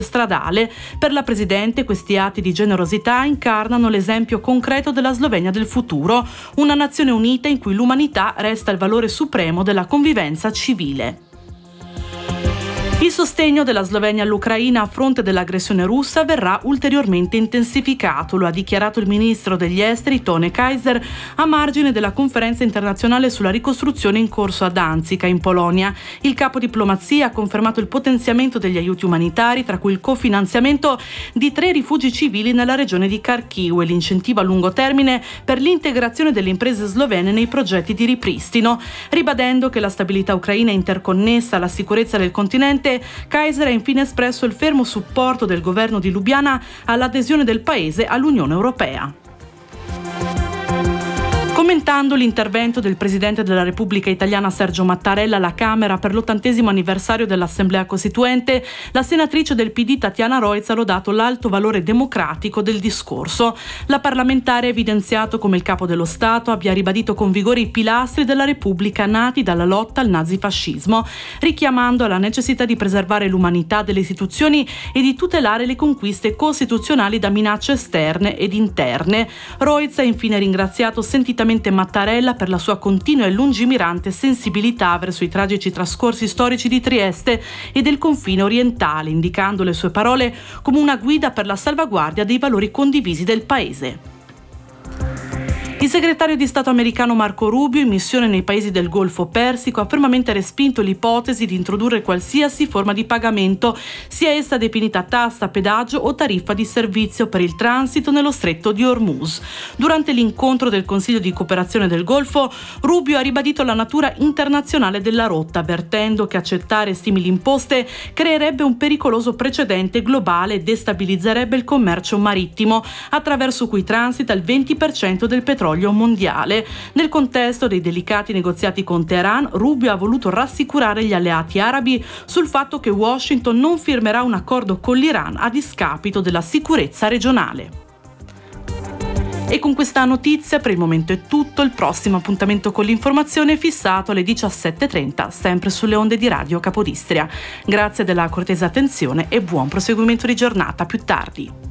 stradale. Per la Presidente questi atti di generosità incarnano l'esempio concreto della Slovenia del futuro, una nazione unita in cui l'umanità resta il valore supremo della convivenza civile. Il sostegno della Slovenia all'Ucraina a fronte dell'aggressione russa verrà ulteriormente intensificato, lo ha dichiarato il ministro degli esteri Tone Kaiser a margine della conferenza internazionale sulla ricostruzione in corso a Danzica, in Polonia. Il capo diplomazia ha confermato il potenziamento degli aiuti umanitari, tra cui il cofinanziamento di 3 rifugi civili nella regione di Kharkiv e l'incentivo a lungo termine per l'integrazione delle imprese slovene nei progetti di ripristino. Ribadendo che la stabilità ucraina è interconnessa alla sicurezza del continente, Kaiser ha infine espresso il fermo supporto del governo di Lubiana all'adesione del paese all'Unione Europea. Commentando l'intervento del Presidente della Repubblica Italiana Sergio Mattarella alla Camera per l'80° anniversario dell'Assemblea Costituente, la senatrice del PD Tatiana Rojc ha lodato l'alto valore democratico del discorso. La parlamentare ha evidenziato come il Capo dello Stato abbia ribadito con vigore i pilastri della Repubblica nati dalla lotta al nazifascismo, richiamando alla necessità di preservare l'umanità delle istituzioni e di tutelare le conquiste costituzionali da minacce esterne ed interne. Rojc ha infine ringraziato sentitamente Mattarella per la sua continua e lungimirante sensibilità verso i tragici trascorsi storici di Trieste e del confine orientale, indicando le sue parole come una guida per la salvaguardia dei valori condivisi del Paese. Il segretario di Stato americano Marco Rubio, in missione nei paesi del Golfo Persico, ha fermamente respinto l'ipotesi di introdurre qualsiasi forma di pagamento, sia essa definita tassa, pedaggio o tariffa di servizio per il transito nello stretto di Hormuz. Durante l'incontro del Consiglio di cooperazione del Golfo, Rubio ha ribadito la natura internazionale della rotta, avvertendo che accettare simili imposte creerebbe un pericoloso precedente globale e destabilizzerebbe il commercio marittimo, attraverso cui transita il 20% del petrolio mondiale. Nel contesto dei delicati negoziati con Teheran, Rubio ha voluto rassicurare gli alleati arabi sul fatto che Washington non firmerà un accordo con l'Iran a discapito della sicurezza regionale. E con questa notizia per il momento è tutto. Il prossimo appuntamento con l'informazione è fissato alle 17:30, sempre sulle onde di Radio Capodistria. Grazie della cortese attenzione e buon proseguimento di giornata. Più tardi.